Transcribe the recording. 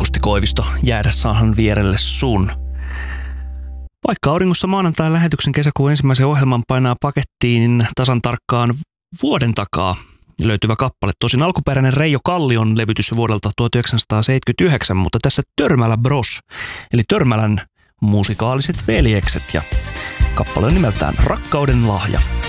Kusti Koivisto jäädä saahan vierelle sun. Vaikka auringossa maanantain lähetyksen kesäkuun ensimmäisen ohjelman painaa pakettiin tasan tarkkaan vuoden takaa löytyvä kappale. Tosin alkuperäinen Reijo Kallion levytys vuodelta 1979, mutta tässä Törmälä Bros, eli Törmälän musikaaliset veljekset, ja kappale on nimeltään Rakkauden lahja.